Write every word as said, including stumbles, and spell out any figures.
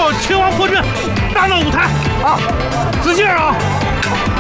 到秦王破阵大闹舞台啊！仔细点啊！